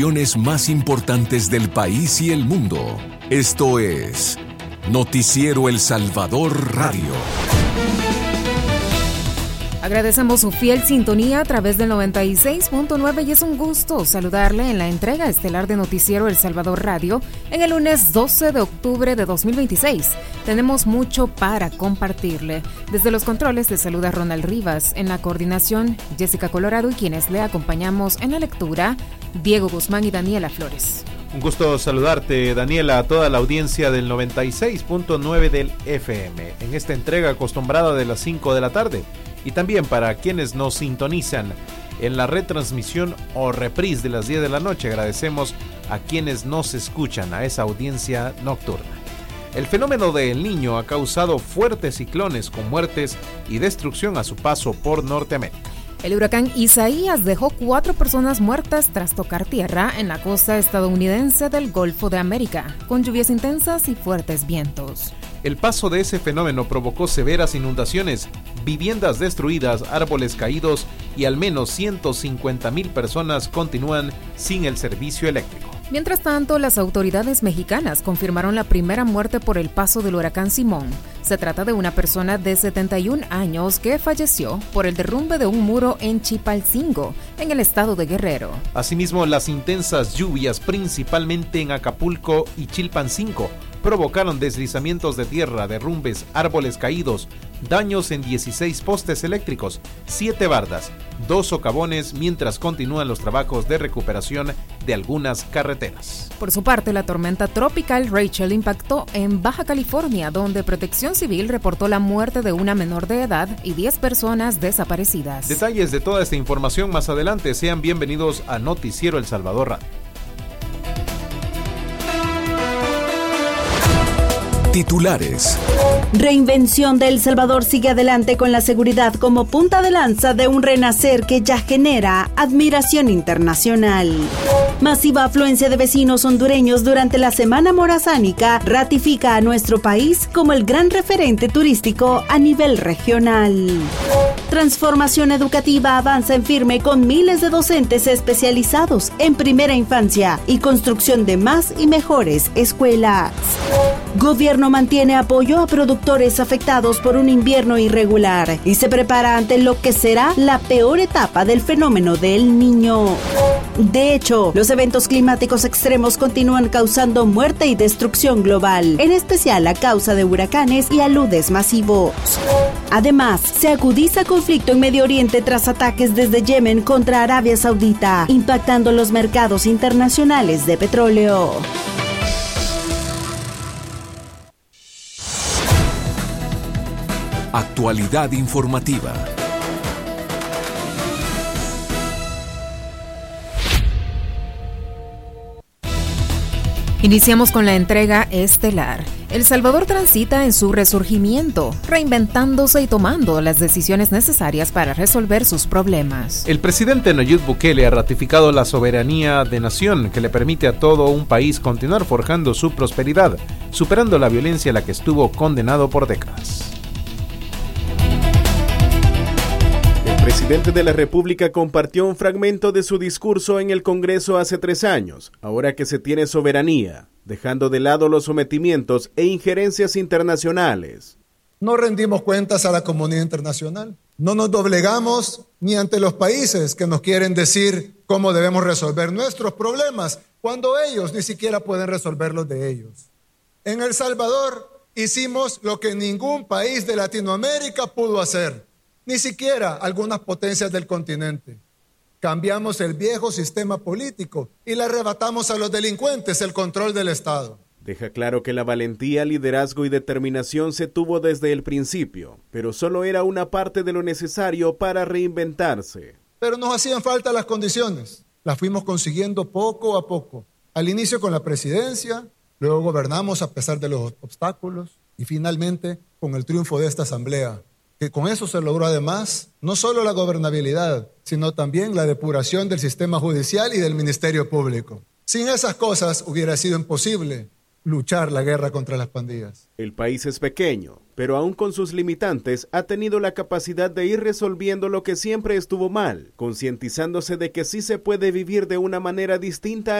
Más importantes del país y el mundo. Esto es Noticiero El Salvador Radio. Agradecemos su fiel sintonía a través del 96.9 y es un gusto saludarle en la entrega estelar de Noticiero El Salvador Radio en el lunes 12 de octubre de 2026. Tenemos mucho para compartirle. Desde los controles le saluda Ronald Rivas, en la coordinación Jessica Colorado y quienes le acompañamos en la lectura Diego Guzmán y Daniela Flores. Un gusto saludarte, Daniela, a toda la audiencia del 96.9 del FM, en esta entrega acostumbrada de las 5 de la tarde. Y también para quienes nos sintonizan en la retransmisión o reprise de las 10 de la noche, agradecemos a quienes nos escuchan, a esa audiencia nocturna. El fenómeno del Niño ha causado fuertes ciclones con muertes y destrucción a su paso por Norteamérica. El huracán Isaías dejó 4 personas muertas tras tocar tierra en la costa estadounidense del Golfo de América, con lluvias intensas y fuertes vientos. El paso de ese fenómeno provocó severas inundaciones, viviendas destruidas, árboles caídos y al menos 150,000 personas continúan sin el servicio eléctrico. Mientras tanto, las autoridades mexicanas confirmaron la primera muerte por el paso del huracán Simón. Se trata de una persona de 71 años que falleció por el derrumbe de un muro en Chipalcingo, en el estado de Guerrero. Asimismo, las intensas lluvias, principalmente en Acapulco y Chilpancingo, provocaron deslizamientos de tierra, derrumbes, árboles caídos, daños en 16 postes eléctricos, 7 bardas, 2 socavones, mientras continúan los trabajos de recuperación de algunas carreteras. Por su parte, la tormenta tropical Rachel impactó en Baja California, donde Protección Civil reportó la muerte de una menor de edad y 10 personas desaparecidas. Detalles de toda esta información más adelante. Sean bienvenidos a Noticiero El Salvador Radio. Titulares. Reinvención de El Salvador sigue adelante con la seguridad como punta de lanza de un renacer que ya genera admiración internacional. Masiva afluencia de vecinos hondureños durante la Semana Morazánica ratifica a nuestro país como el gran referente turístico a nivel regional. Transformación educativa avanza en firme con miles de docentes especializados en primera infancia y construcción de más y mejores escuelas. Gobierno mantiene apoyo a productores afectados por un invierno irregular y se prepara ante lo que será la peor etapa del fenómeno del Niño. De hecho, los eventos climáticos extremos continúan causando muerte y destrucción global, en especial a causa de huracanes y aludes masivos. Además, se agudiza conflicto en Medio Oriente tras ataques desde Yemen contra Arabia Saudita, impactando los mercados internacionales de petróleo. Actualidad informativa. Iniciamos con la entrega estelar. El Salvador transita en su resurgimiento, reinventándose y tomando las decisiones necesarias para resolver sus problemas. El presidente Nayib Bukele ha ratificado la soberanía de nación que le permite a todo un país continuar forjando su prosperidad, superando la violencia a la que estuvo condenado por décadas. El presidente de la República compartió un fragmento de su discurso en el Congreso hace 3 años, ahora que se tiene soberanía, dejando de lado los sometimientos e injerencias internacionales. No rendimos cuentas a la comunidad internacional. No nos doblegamos ni ante los países que nos quieren decir cómo debemos resolver nuestros problemas, cuando ellos ni siquiera pueden resolver los de ellos. En El Salvador hicimos lo que ningún país de Latinoamérica pudo hacer. Ni siquiera algunas potencias del continente. Cambiamos el viejo sistema político y le arrebatamos a los delincuentes el control del Estado. Deja claro que la valentía, liderazgo y determinación se tuvo desde el principio, pero solo era una parte de lo necesario para reinventarse. Pero nos hacían falta las condiciones. Las fuimos consiguiendo poco a poco. Al inicio con la presidencia, luego gobernamos a pesar de los obstáculos y finalmente con el triunfo de esta asamblea. Que con eso se logró además no solo la gobernabilidad, sino también la depuración del sistema judicial y del Ministerio Público. Sin esas cosas hubiera sido imposible luchar la guerra contra las pandillas. El país es pequeño, pero aún con sus limitantes ha tenido la capacidad de ir resolviendo lo que siempre estuvo mal, concientizándose de que sí se puede vivir de una manera distinta